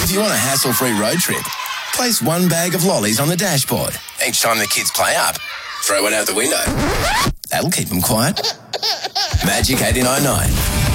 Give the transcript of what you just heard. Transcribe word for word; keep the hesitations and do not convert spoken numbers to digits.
If you want a hassle-free road trip, place one bag of lollies on the dashboard. Each time the kids play up, throw one out the window. That'll keep them quiet. Magic eighty-nine point nine.